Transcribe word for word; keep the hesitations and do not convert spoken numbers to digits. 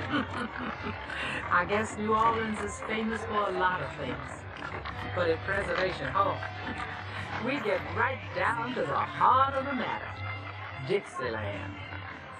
I guess New Orleans is famous for a lot of things. But at Preservation Hall, we get right down to the heart of the matter. Dixieland.